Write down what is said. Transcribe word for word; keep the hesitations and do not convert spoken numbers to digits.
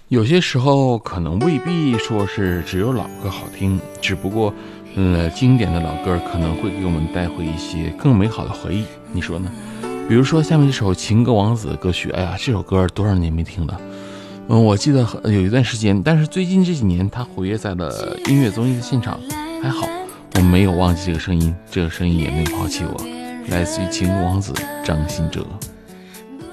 有些时候可能未必说是只有老歌好听，只不过，呃，经典的老歌可能会给我们带回一些更美好的回忆，你说呢？比如说下面这首情歌王子的歌曲，哎呀，这首歌多少年没听了。嗯，我记得有一段时间，但是最近这几年他活跃在了音乐综艺的现场，还好我没有忘记这个声音，这个声音也没有抛弃我，来自于情歌王子张信哲。